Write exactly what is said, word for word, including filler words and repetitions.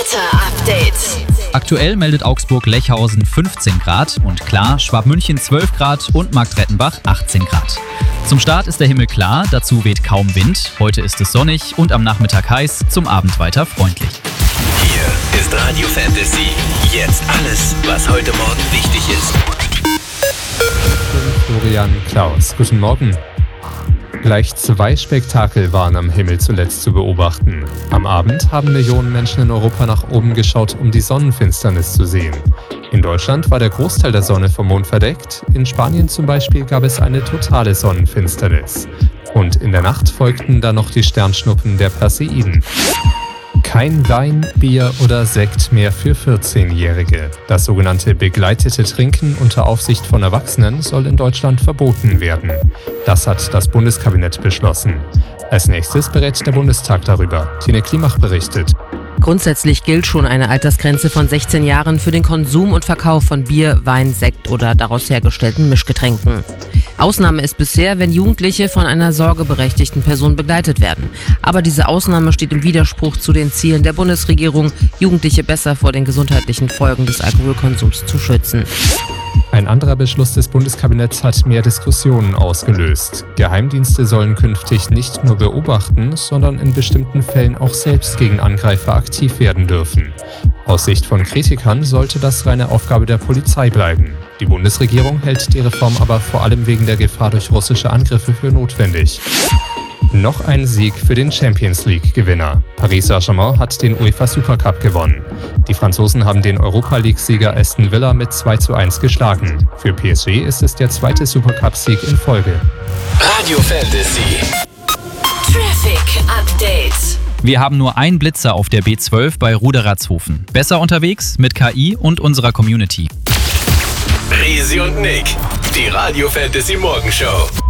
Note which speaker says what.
Speaker 1: Wetter-Update.
Speaker 2: Aktuell meldet Augsburg-Lechhausen fünfzehn Grad und klar, Schwabmünchen zwölf Grad und Marktreddenbach achtzehn Grad. Zum Start ist der Himmel klar, dazu weht kaum Wind. Heute ist es sonnig und am Nachmittag heiß, zum Abend weiter freundlich.
Speaker 3: Hier ist Radio Fantasy. Jetzt alles, was heute Morgen wichtig ist.
Speaker 4: Florian Klaus, guten Morgen. Gleich zwei Spektakel waren am Himmel zuletzt zu beobachten. Am Abend haben Millionen Menschen in Europa nach oben geschaut, um die Sonnenfinsternis zu sehen. In Deutschland war der Großteil der Sonne vom Mond verdeckt. In Spanien zum Beispiel gab es eine totale Sonnenfinsternis. Und in der Nacht folgten dann noch die Sternschnuppen der Perseiden. Kein Wein, Bier oder Sekt mehr für vierzehnjährige. Das sogenannte begleitete Trinken unter Aufsicht von Erwachsenen soll in Deutschland verboten werden. Das hat das Bundeskabinett beschlossen. Als nächstes berät der Bundestag darüber. Tine Klimach berichtet.
Speaker 5: Grundsätzlich gilt schon eine Altersgrenze von sechzehn Jahren für den Konsum und Verkauf von Bier, Wein, Sekt oder daraus hergestellten Mischgetränken. Ausnahme ist bisher, wenn Jugendliche von einer sorgeberechtigten Person begleitet werden. Aber diese Ausnahme steht im Widerspruch zu den Zielen der Bundesregierung, Jugendliche besser vor den gesundheitlichen Folgen des Alkoholkonsums zu schützen.
Speaker 4: Ein anderer Beschluss des Bundeskabinetts hat mehr Diskussionen ausgelöst. Geheimdienste sollen künftig nicht nur beobachten, sondern in bestimmten Fällen auch selbst gegen Angreifer aktiv werden dürfen. Aus Sicht von Kritikern sollte das reine Aufgabe der Polizei bleiben. Die Bundesregierung hält die Reform aber vor allem wegen der Gefahr durch russische Angriffe für notwendig. Noch ein Sieg für den Champions-League-Gewinner. Paris Saint-Germain hat den UEFA Supercup gewonnen. Die Franzosen haben den Europa-League-Sieger Aston Villa mit zwei zu eins geschlagen. Für P S G ist es der zweite Supercup-Sieg in Folge.
Speaker 3: Radio Fantasy.
Speaker 1: Traffic Update.
Speaker 2: Wir haben nur einen Blitzer auf der B zwölf bei Ruderatzhofen. Besser unterwegs mit K I und unserer Community.
Speaker 3: Risi und Nick, die Radio Fantasy Morgenshow.